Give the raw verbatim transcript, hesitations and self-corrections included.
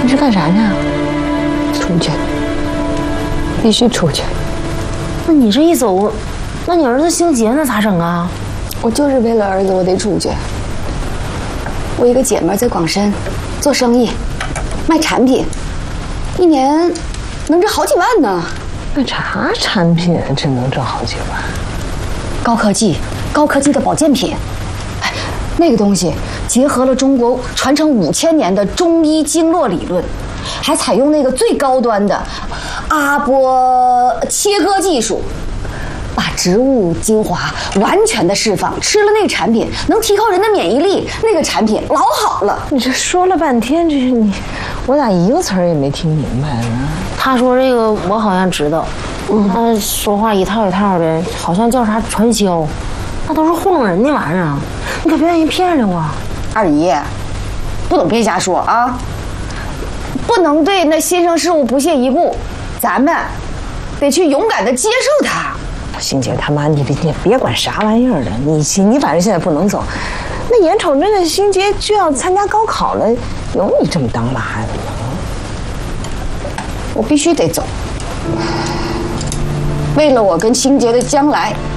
是干啥呢？出去，必须出去。 那你这一走，那你儿子兴杰那咋整啊？ 我就是为了儿子，我得出去。我一个姐们在广深做生意，卖产品，一年能挣好几万呢。 那啥产品真能挣好几万？ 高科技，高科技的保健品。哎，那个东西结合了中国传承五千年的中医经络理论，还采用那个最高端的阿波切割技术，把植物精华完全的释放。吃了那个产品能提高人的免疫力，那个产品老好了。 你这说了半天，这是你，我咋一个词儿也没听明白呢？ 他说这个我好像知道，他说话一套一套的，好像叫啥传销，那都是糊弄人的玩意儿啊！你可别让人骗了我。 二姨，不懂别瞎说啊！不能对那新生事物不屑一顾，咱们得去勇敢的接受它。 欣姐他妈，你别你别管啥玩意儿了，你你反正现在不能走。那眼瞅着那欣杰就要参加高考了，有你这么当妈的吗？ 我必须得走，为了我跟欣杰的将来。